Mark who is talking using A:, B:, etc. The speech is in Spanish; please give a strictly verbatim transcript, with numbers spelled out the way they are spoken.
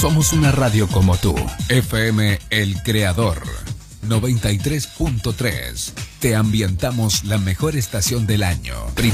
A: Somos una radio como tú. F M El Creador noventa y tres punto tres. Te ambientamos la mejor estación del año.